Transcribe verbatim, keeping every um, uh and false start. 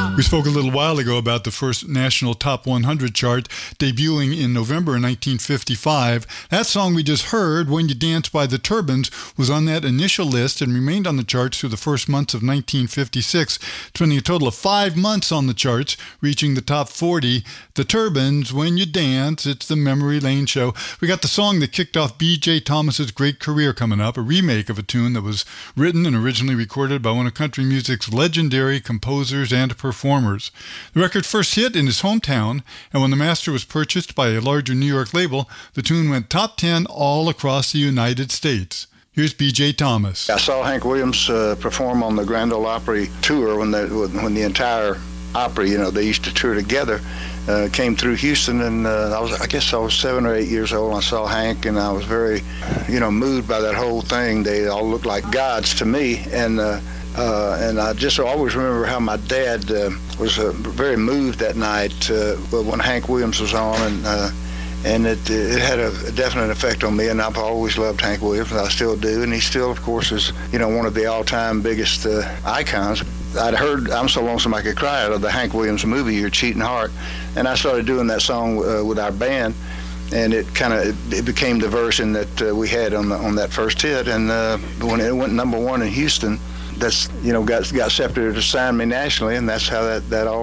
We spoke a little while ago about the first national Top one hundred chart debuting in November nineteen fifty-five. That song we just heard, When You Dance by the Turbans, was on that initial list and remained on the charts through the first months of nineteen fifty-six, spending a total of five months on the charts, reaching the top forty. The Turbans, When You Dance, it's the Memory Lane Show. We got the song that kicked off B J Thomas's great career coming up, a remake of a tune that was written and originally recorded by one of country music's legendary composers and performers. The record first hit in his hometown, and when the master was purchased by a larger New York label, the tune went top ten all across the United States. Here's B J Thomas. I saw Hank Williams uh, perform on the Grand Ole Opry tour when the, when the entire Opry, you know, they used to tour together, uh, came through Houston, and uh, I was, I guess I was seven or eight years old, and I saw Hank, and I was very, you know, moved by that whole thing. They all looked like gods to me, and uh, Uh, and I just always remember how my dad uh, was uh, very moved that night uh, when Hank Williams was on, and uh, and it it had a definite effect on me. And I've always loved Hank Williams, and I still do. And he still, of course, is you know one of the all-time biggest uh, icons. I'd heard "I'm So Lonesome I Could Cry" out of the Hank Williams movie, Your Cheating Heart, and I started doing that song uh, with our band. And it kind of it, it became the version that uh, we had on the, on that first hit. And uh, when it went number one in Houston, that's you know got got accepted to sign me nationally, and that's how that that all